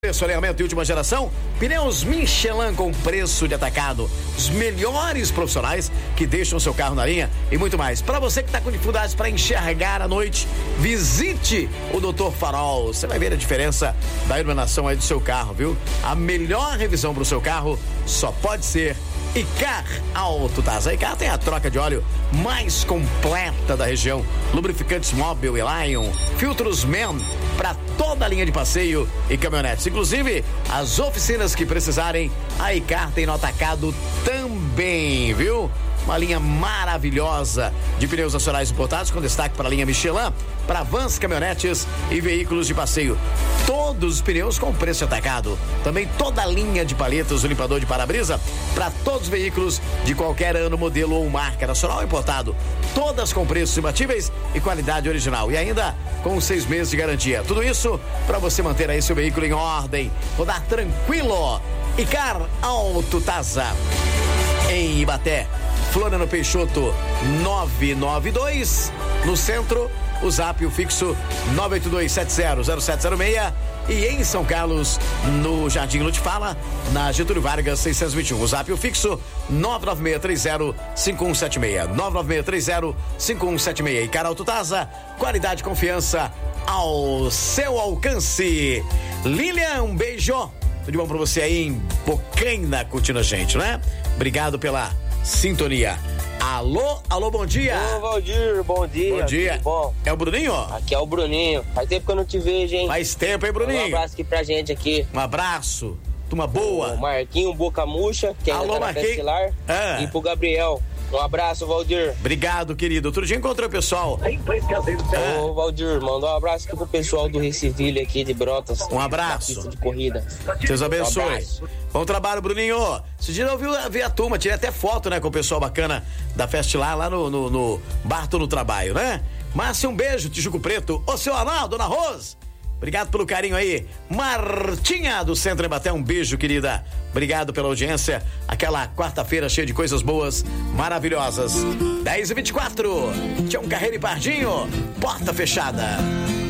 Preço, alinhamento de última geração, pneus Michelin com preço de atacado, os melhores profissionais que deixam o seu carro na linha e muito mais. Para você que está com dificuldades para enxergar à noite, visite o Dr. Farol. Você vai ver a diferença da iluminação aí do seu carro, viu? A melhor revisão para o seu carro só pode ser Icar Auto Tasa. A Icar tem a troca de óleo mais completa da região, lubrificantes Mobil e Lion, filtros Men para toda a linha de passeio e caminhonetes. Inclusive, as oficinas que precisarem, a Icar tem no atacado também, viu? Uma linha maravilhosa de pneus nacionais importados, com destaque para a linha Michelin, para vans, caminhonetes e veículos de passeio. Todos os pneus com preço atacado. Também toda a linha de paletas, o limpador de para-brisa, para todos os veículos de qualquer ano, modelo ou marca, nacional ou importado. Todas com preços imbatíveis e qualidade original. E ainda com 6 meses de garantia. Tudo isso para você manter aí seu veículo em ordem, rodar tranquilo. Icar Auto Tasa. Em Ibaté, Floriano Peixoto 992, no centro, o zap o fixo 982700706 e em São Carlos, no Jardim Lutifala, na Getúlio Vargas 621, o zap o fixo 996305176, 996305176. Icar Auto Tasa, qualidade e confiança ao seu alcance. Lilian, um beijo. Tudo de bom pra você aí em Bocaina, curtindo a gente, né? Obrigado pela sintonia. Alô, bom dia. Ô, Valdir, bom dia. Bom dia. Tudo bom? É o Bruninho? Aqui é o Bruninho. Faz tempo que eu não te vejo, hein? Faz tempo, hein, Bruninho? Um abraço aqui pra gente aqui. Um abraço. Turma boa. O Marquinho Boca Murcha, que ainda Alô, tá na Marquinhos. Festilar. E pro Gabriel. Um abraço, Valdir. Obrigado, querido. Outro dia encontrei o pessoal. Ô, Valdir, manda um abraço aqui pro pessoal do Recife aqui de Brotas. Um abraço. Da pista de corrida. Deus abençoe. Um abraço. Bom trabalho, Bruninho. Esse dia eu vi a turma, tirei até foto, né, com o pessoal bacana da Festilar lá no Barto no Trabalho, né? Márcia, um beijo, Tijuco Preto. Ô, seu Arnaldo, Dona Rose. Obrigado pelo carinho aí. Martinha do Centro Ibaté, um beijo, querida. Obrigado pela audiência. Aquela quarta-feira cheia de coisas boas, maravilhosas. 10h24. Tião Carreiro e Pardinho, porta fechada.